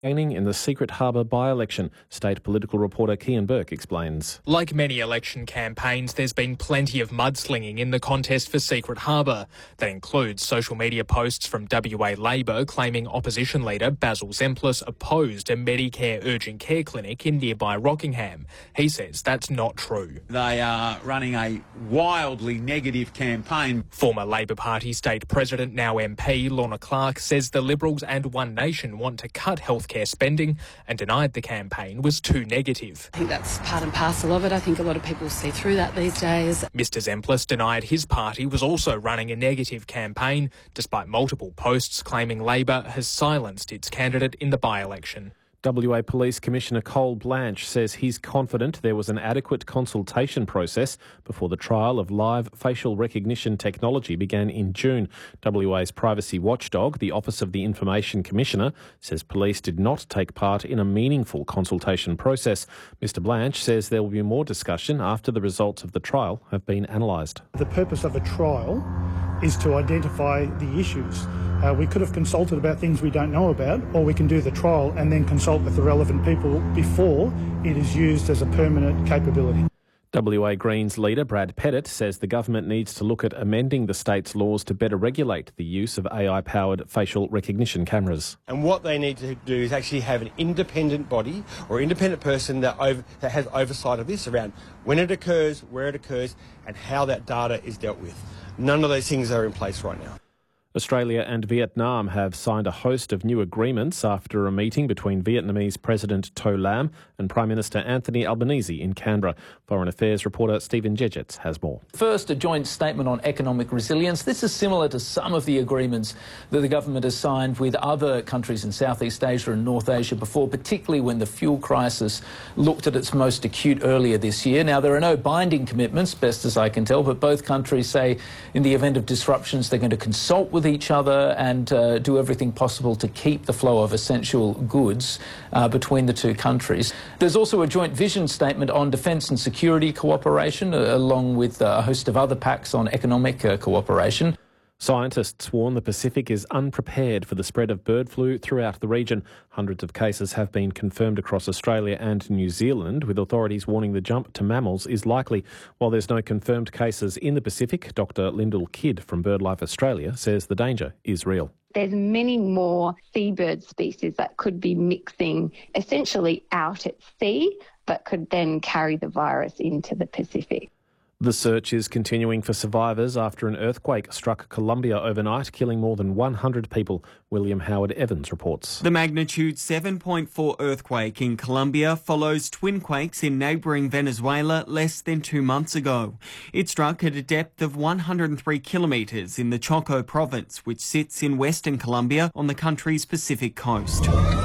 Gaining in the Secret Harbour by-election. State political reporter Kian Burke explains. Like many election campaigns, there's been plenty of mudslinging in the contest for Secret Harbour. That includes social media posts from WA Labor claiming opposition leader Basil Zemplis opposed a Medicare urgent care clinic in nearby Rockingham. He says that's not true. They are running a wildly negative campaign. Former Labor Party State President, now MP, Lorna Clark, says the Liberals and One Nation want to cut healthcare spending and denied the campaign was too negative. I think that's part and parcel of it. I think a lot of people see through that these days. Mr Zemplis denied his party was also running a negative campaign, despite multiple posts claiming Labor has silenced its candidate in the by-election. WA Police Commissioner Cole Blanche says he's confident there was an adequate consultation process before the trial of live facial recognition technology began in June. WA's privacy watchdog, the Office of the Information Commissioner, says police did not take part in a meaningful consultation process. Mr Blanche says there will be more discussion after the results of the trial have been analysed. The purpose of a trial is to identify the issues. We could have consulted about things we don't know about, or we can do the trial and then consult with the relevant people before it is used as a permanent capability. WA Greens leader Brad Pettit says the government needs to look at amending the state's laws to better regulate the use of AI-powered facial recognition cameras. And what they need to do is actually have an independent body or independent person that has oversight of this around when it occurs, where it occurs, and how that data is dealt with. None of those things are in place right now. Australia and Vietnam have signed a host of new agreements after a meeting between Vietnamese President To Lam and Prime Minister Anthony Albanese in Canberra. Foreign Affairs reporter Stephen Jedgetts has more. First, a joint statement on economic resilience. This is similar to some of the agreements that the government has signed with other countries in Southeast Asia and North Asia before, particularly when the fuel crisis looked at its most acute earlier this year. Now, there are no binding commitments, best as I can tell, but both countries say in the event of disruptions they're going to consult with each other and do everything possible to keep the flow of essential goods between the two countries. There's also a joint vision statement on defence and security cooperation, along with a host of other pacts on economic cooperation. Scientists warn the Pacific is unprepared for the spread of bird flu throughout the region. Hundreds of cases have been confirmed across Australia and New Zealand, with authorities warning the jump to mammals is likely. While there's no confirmed cases in the Pacific, Dr Lyndall Kidd from BirdLife Australia says the danger is real. There's many more seabird species that could be mixing essentially out at sea, but could then carry the virus into the Pacific. The search is continuing for survivors after an earthquake struck Colombia overnight, killing more than 100 people. William Howard Evans reports. The magnitude 7.4 earthquake in Colombia follows twin quakes in neighbouring Venezuela less than 2 months ago. It struck at a depth of 103 kilometres in the Choco province, which sits in western Colombia on the country's Pacific coast.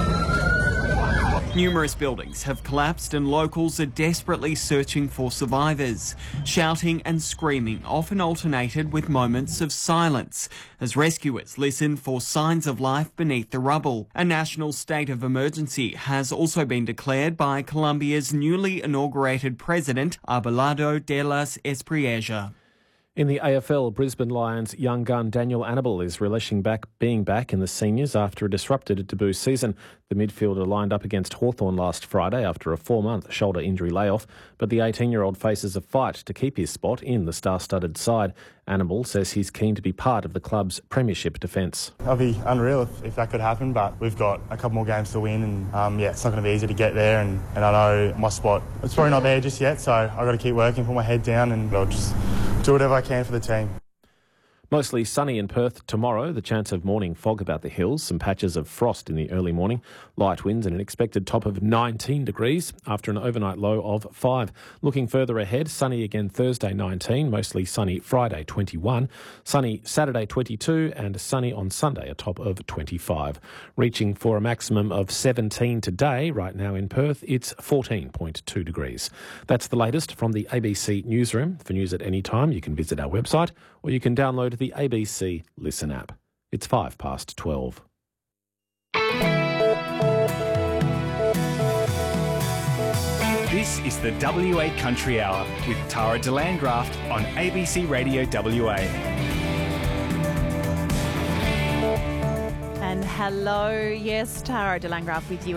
Numerous buildings have collapsed and locals are desperately searching for survivors. Shouting and screaming often alternated with moments of silence as rescuers listen for signs of life beneath the rubble. A national state of emergency has also been declared by Colombia's newly inaugurated president, Abelardo de las Espriella. In the AFL, Brisbane Lions young gun Daniel Annabelle is relishing being back in the seniors after a disrupted debut season. The midfielder lined up against Hawthorn last Friday after a 4-month shoulder injury layoff, but the 18-year-old faces a fight to keep his spot in the star-studded side. Annabelle says he's keen to be part of the club's premiership defence. That'll be unreal if that could happen, but we've got a couple more games to win and it's not going to be easy to get there and I know my spot, it's probably not there just yet, so I've got to keep working, put my head down and I'll just do whatever I can for the team. Mostly sunny in Perth tomorrow. The chance of morning fog about the hills. Some patches of frost in the early morning. Light winds and an expected top of 19 degrees after an overnight low of 5. Looking further ahead, sunny again Thursday 19. Mostly sunny Friday 21. Sunny Saturday 22 and sunny on Sunday a top of 25. Reaching for a maximum of 17 today. Right now in Perth it's 14.2 degrees. That's the latest from the ABC Newsroom. For news at any time you can visit our website or you can download the ABC Listen app. It's 12:05. This is the WA Country Hour with Tara DeLandgraft on ABC Radio WA. And Hello. Yes, Tara de Landgraf with you.